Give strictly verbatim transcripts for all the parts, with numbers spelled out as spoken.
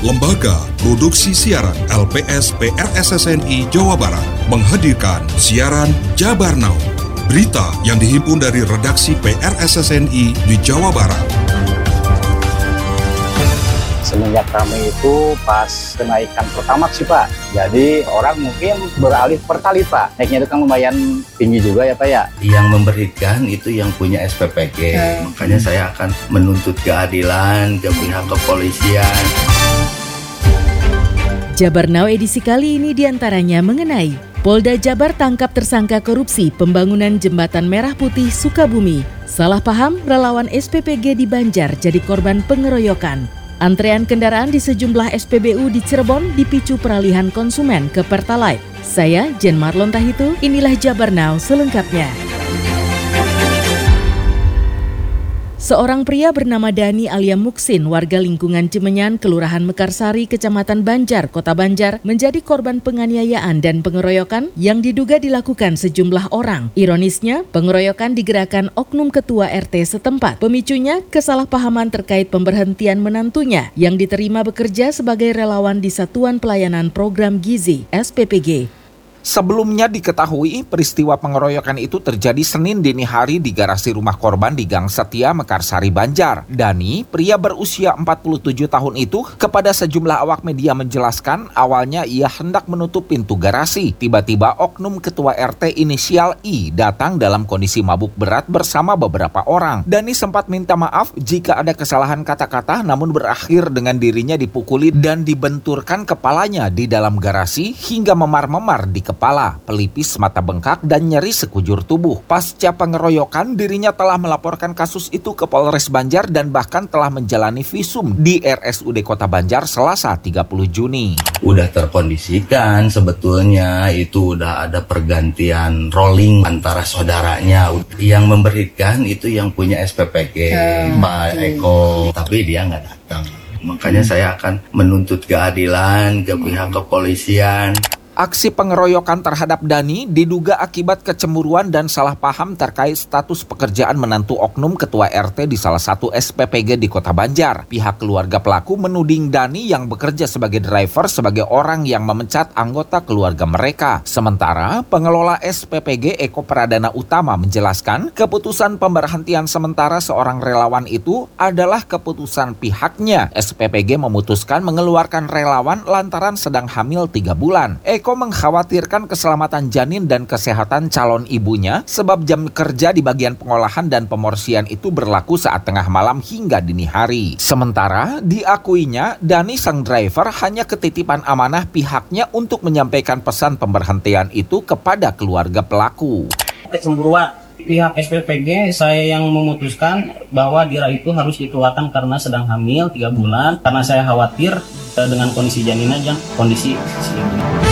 Lembaga Produksi Siaran L P S P R S S N I Jawa Barat menghadirkan siaran Jabar Now. Berita yang dihimpun dari redaksi P R S S N I di Jawa Barat. Semenjak ramai itu pas kenaikan Pertamax sih Pak. Jadi orang mungkin beralih Pertalite Pak. Naiknya itu kan lumayan tinggi juga ya Pak ya. Yang memberikan itu yang punya S P P G. Hmm. Makanya saya akan menuntut keadilan ke pihak kepolisian. Jabar Now edisi kali ini diantaranya mengenai Polda Jabar tangkap tersangka korupsi pembangunan Jembatan Merah Putih Sukabumi. Salah paham relawan S P P G di Banjar jadi korban pengeroyokan. Antrean kendaraan di sejumlah S P B U di Cirebon dipicu peralihan konsumen ke Pertalite. Saya Jen Marlon Tahitu, inilah Jabar Now selengkapnya. Seorang pria bernama Dani Alia Muksin, warga lingkungan Cimenyan, Kelurahan Mekarsari, Kecamatan Banjar, Kota Banjar, menjadi korban penganiayaan dan pengeroyokan yang diduga dilakukan sejumlah orang. Ironisnya, pengeroyokan digerakkan oknum ketua R T setempat. Pemicunya, kesalahpahaman terkait pemberhentian menantunya yang diterima bekerja sebagai relawan di Satuan Pelayanan Program Gizi S P P G. Sebelumnya diketahui peristiwa pengeroyokan itu terjadi Senin dini hari di garasi rumah korban di Gang Setia, Mekarsari, Banjar. Dani, pria berusia empat puluh tujuh tahun itu, kepada sejumlah awak media menjelaskan awalnya ia hendak menutup pintu garasi. Tiba-tiba oknum ketua R T inisial I datang dalam kondisi mabuk berat bersama beberapa orang. Dani sempat minta maaf jika ada kesalahan kata-kata, namun berakhir dengan dirinya dipukuli dan dibenturkan kepalanya di dalam garasi hingga memar-memar di kepala, pelipis, mata bengkak, dan nyeri sekujur tubuh. Pasca pengeroyokan, dirinya telah melaporkan kasus itu ke Polres Banjar dan bahkan telah menjalani visum di R S U D Kota Banjar Selasa tiga puluh Juni. Udah terkondisikan sebetulnya, itu udah ada pergantian rolling antara saudaranya. Yang memberikan itu yang punya S P P G, hmm. Pak Eko, tapi dia nggak datang. Makanya hmm. saya akan menuntut keadilan ke pihak kepolisian. Aksi pengeroyokan terhadap Dani diduga akibat kecemburuan dan salah paham terkait status pekerjaan menantu oknum ketua R T di salah satu S P P G di Kota Banjar. Pihak keluarga pelaku menuding Dani yang bekerja sebagai driver sebagai orang yang memecat anggota keluarga mereka. Sementara pengelola S P P G Eko Pradana Utama menjelaskan keputusan pemberhentian sementara seorang relawan itu adalah keputusan pihaknya. S P P G memutuskan mengeluarkan relawan lantaran sedang hamil tiga bulan. Eko mengkhawatirkan keselamatan janin dan kesehatan calon ibunya sebab jam kerja di bagian pengolahan dan pemorsian itu berlaku saat tengah malam hingga dini hari. Sementara diakuinya Dani sang driver hanya ketitipan amanah pihaknya untuk menyampaikan pesan pemberhentian itu kepada keluarga pelaku. Kecemburuan pihak S P P G, saya yang memutuskan bahwa Dira itu harus dikeluarkan karena sedang hamil tiga bulan, karena saya khawatir dengan kondisi janinnya dan kondisi ibu.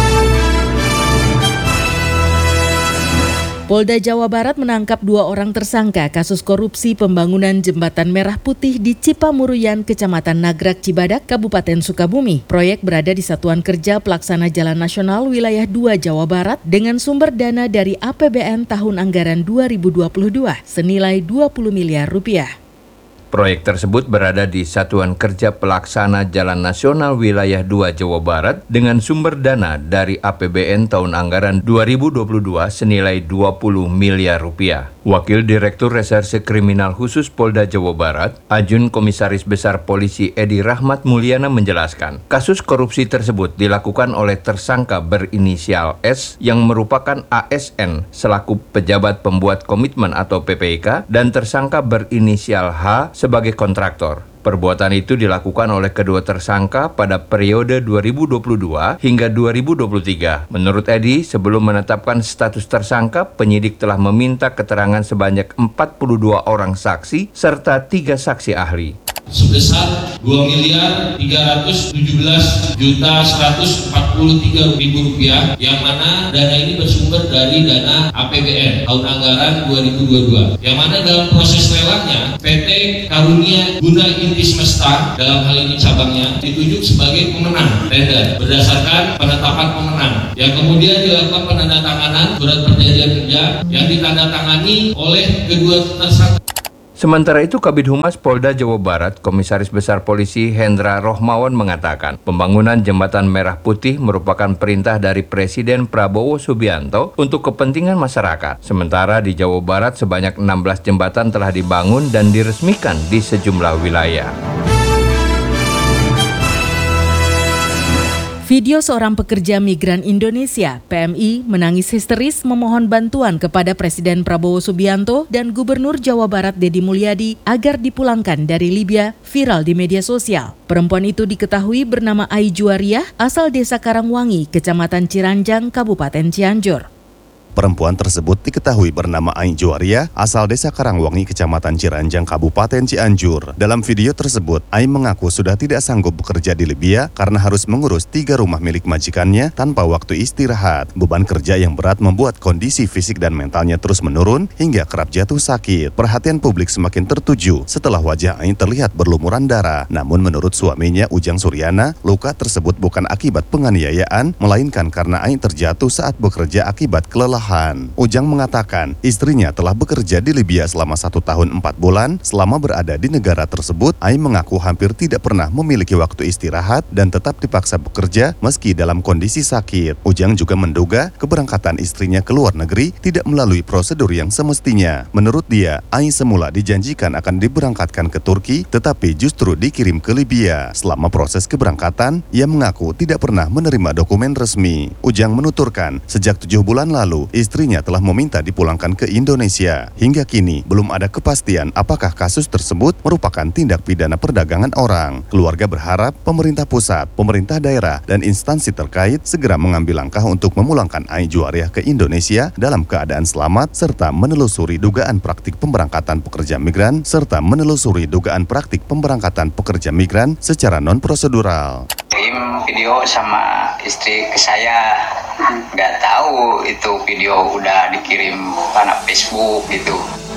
Polda Jawa Barat menangkap dua orang tersangka kasus korupsi pembangunan Jembatan Merah Putih di Cipamuruyan, Kecamatan Nagrak, Cibadak, Kabupaten Sukabumi. Proyek berada di Satuan Kerja Pelaksana Jalan Nasional Wilayah dua Jawa Barat dengan sumber dana dari A P B N tahun anggaran dua ribu dua puluh dua senilai dua puluh miliar rupiah. Proyek tersebut berada di Satuan Kerja Pelaksana Jalan Nasional Wilayah dua Jawa Barat dengan sumber dana dari A P B N tahun anggaran dua ribu dua puluh dua senilai dua puluh miliar rupiah. Wakil Direktur Reserse Kriminal Khusus Polda Jawa Barat, Ajun Komisaris Besar Polisi Edi Rahmat Mulyana menjelaskan, kasus korupsi tersebut dilakukan oleh tersangka berinisial S yang merupakan A S N selaku pejabat pembuat komitmen atau P P I K dan tersangka berinisial H sebagai kontraktor. Perbuatan itu dilakukan oleh kedua tersangka pada periode dua ribu dua puluh dua hingga dua ribu dua puluh tiga. Menurut Edi, sebelum menetapkan status tersangka, penyidik telah meminta keterangan sebanyak empat puluh dua orang saksi serta tiga saksi ahli. Sebesar dua miliar tiga ratus tujuh belas juta seratus empat puluh tiga ribu rupiah, yang mana dana ini bersumber dari dana A P B N tahun anggaran dua ribu dua puluh dua, yang mana dalam proses lelangnya P T Karunia Guna Inti Semesta, dalam hal ini cabangnya, ditunjuk sebagai pemenang tender berdasarkan penetapan pemenang, yang kemudian dilakukan penandatanganan surat perjanjian kerja yang ditandatangani oleh kedua tersangka. Sementara itu, Kabid Humas Polda Jawa Barat, Komisaris Besar Polisi Hendra Rohmawan mengatakan, pembangunan Jembatan Merah Putih merupakan perintah dari Presiden Prabowo Subianto untuk kepentingan masyarakat. Sementara di Jawa Barat sebanyak enam belas jembatan telah dibangun dan diresmikan di sejumlah wilayah. Video seorang pekerja migran Indonesia, P M I, menangis histeris memohon bantuan kepada Presiden Prabowo Subianto dan Gubernur Jawa Barat Deddy Mulyadi agar dipulangkan dari Libya, viral di media sosial. Perempuan itu diketahui bernama Ai Juwariah, asal Desa Karangwangi, Kecamatan Ciranjang, Kabupaten Cianjur. Perempuan tersebut diketahui bernama Ai Juwariah, asal Desa Karangwangi, Kecamatan Ciranjang, Kabupaten Cianjur. Dalam video tersebut, Ai mengaku sudah tidak sanggup bekerja di Libya karena harus mengurus tiga rumah milik majikannya tanpa waktu istirahat. Beban kerja yang berat membuat kondisi fisik dan mentalnya terus menurun hingga kerap jatuh sakit. Perhatian publik semakin tertuju setelah wajah Ai terlihat berlumuran darah. Namun menurut suaminya Ujang Suryana, luka tersebut bukan akibat penganiayaan, melainkan karena Ai terjatuh saat bekerja akibat kelelahan. Ujang mengatakan istrinya telah bekerja di Libya selama satu tahun empat bulan. Selama berada di negara tersebut, Ai mengaku hampir tidak pernah memiliki waktu istirahat dan tetap dipaksa bekerja meski dalam kondisi sakit. Ujang juga menduga keberangkatan istrinya ke luar negeri tidak melalui prosedur yang semestinya. Menurut dia, Ai semula dijanjikan akan diberangkatkan ke Turki, tetapi justru dikirim ke Libya. Selama proses keberangkatan, ia mengaku tidak pernah menerima dokumen resmi. Ujang menuturkan, sejak tujuh bulan lalu, istrinya telah meminta dipulangkan ke Indonesia. Hingga kini, belum ada kepastian apakah kasus tersebut merupakan tindak pidana perdagangan orang. Keluarga berharap pemerintah pusat, pemerintah daerah, dan instansi terkait segera mengambil langkah untuk memulangkan Ai Juwariah ke Indonesia dalam keadaan selamat, serta menelusuri dugaan praktik pemberangkatan pekerja migran, serta menelusuri dugaan praktik pemberangkatan pekerja migran secara non-prosedural. Kirim video sama istri ke saya, nggak tahu itu video udah dikirim karena Facebook gitu.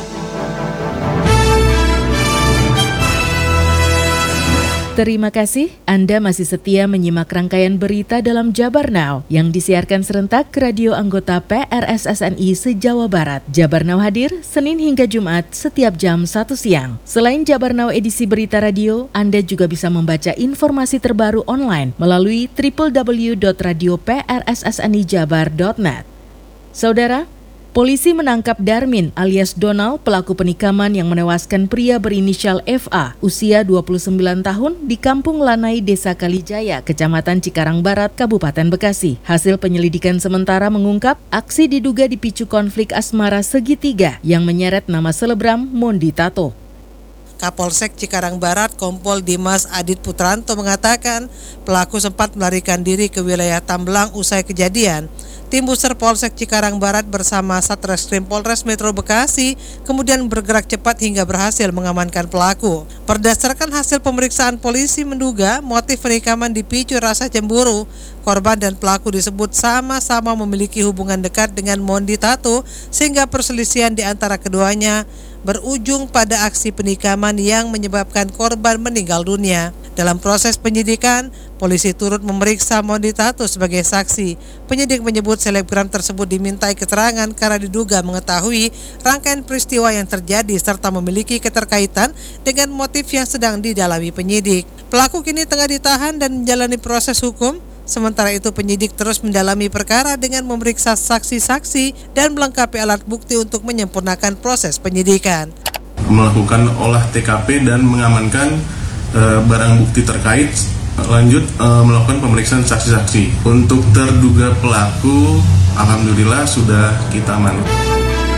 Terima kasih Anda masih setia menyimak rangkaian berita dalam Jabar Now yang disiarkan serentak ke radio anggota P R S S N I se-Jawa Barat. Jabar Now hadir Senin hingga Jumat setiap jam satu siang. Selain Jabar Now edisi berita radio, Anda juga bisa membaca informasi terbaru online melalui w w w dot radio p r s s n i jabar dot net. Saudara, polisi menangkap Darmin alias Donald, pelaku penikaman yang menewaskan pria berinisial F A, usia dua puluh sembilan tahun, di Kampung Lanai, Desa Kalijaya, Kecamatan Cikarang Barat, Kabupaten Bekasi. Hasil penyelidikan sementara mengungkap aksi diduga dipicu konflik asmara segitiga yang menyeret nama selebgram Mondi Tato. Kapolsek Cikarang Barat Kompol Dimas Adit Putranto mengatakan pelaku sempat melarikan diri ke wilayah Tambelang usai kejadian. Tim Buser Polsek Cikarang Barat bersama Satreskrim Polres Metro Bekasi kemudian bergerak cepat hingga berhasil mengamankan pelaku. Berdasarkan hasil pemeriksaan, polisi menduga motif penikaman dipicu rasa cemburu. Korban dan pelaku disebut sama-sama memiliki hubungan dekat dengan Mondi Tato sehingga perselisihan di antara keduanya berujung pada aksi penikaman yang menyebabkan korban meninggal dunia. Dalam proses penyidikan, polisi turut memeriksa Mondi Tato sebagai saksi. Penyidik menyebut selebgram tersebut dimintai keterangan karena diduga mengetahui rangkaian peristiwa yang terjadi serta memiliki keterkaitan dengan motif yang sedang didalami penyidik. Pelaku kini tengah ditahan dan menjalani proses hukum. Sementara itu penyidik terus mendalami perkara dengan memeriksa saksi-saksi dan melengkapi alat bukti untuk menyempurnakan proses penyidikan. Melakukan olah T K P dan mengamankan e, barang bukti terkait, lanjut e, melakukan pemeriksaan saksi-saksi. Untuk terduga pelaku, alhamdulillah sudah kita amankan.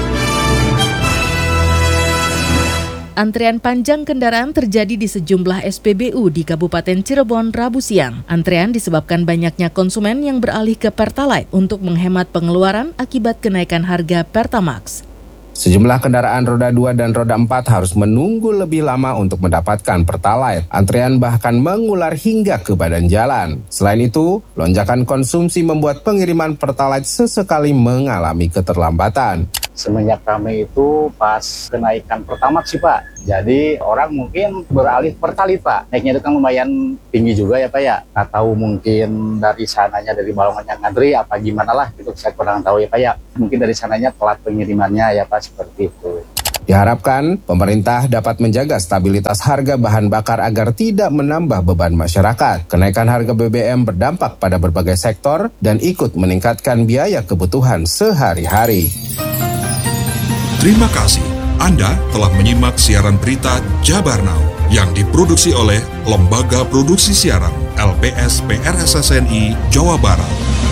Antrean panjang kendaraan terjadi di sejumlah S P B U di Kabupaten Cirebon Rabu siang. Antrean disebabkan banyaknya konsumen yang beralih ke Pertalite untuk menghemat pengeluaran akibat kenaikan harga Pertamax. Sejumlah kendaraan roda dua dan roda empat harus menunggu lebih lama untuk mendapatkan Pertalite. Antrean bahkan mengular hingga ke badan jalan. Selain itu, lonjakan konsumsi membuat pengiriman Pertalite sesekali mengalami keterlambatan. Semenjak ramai itu pas kenaikan Pertamax sih Pak. Jadi orang mungkin beralih Pertalite Pak. Naiknya itu kan lumayan tinggi juga ya Pak ya. Nggak tahu mungkin dari sananya, dari Balongan yang ngantri apa gimana lah. Itu saya kurang tahu ya Pak ya. Mungkin dari sananya telat pengirimannya ya Pak, seperti itu. Diharapkan pemerintah dapat menjaga stabilitas harga bahan bakar agar tidak menambah beban masyarakat. Kenaikan harga B B M berdampak pada berbagai sektor dan ikut meningkatkan biaya kebutuhan sehari-hari. Terima kasih. Anda telah menyimak siaran berita Jabar Now yang diproduksi oleh Lembaga Produksi Siaran L P S P R S S N I Jawa Barat.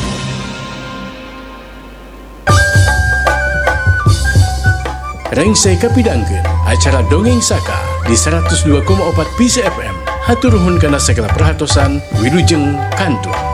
Rengsai kapidangkeun acara Dongeng Saka di seratus dua koma empat P C F M. Hatur nuhun kana segala perhatosan, wilujeng kantur.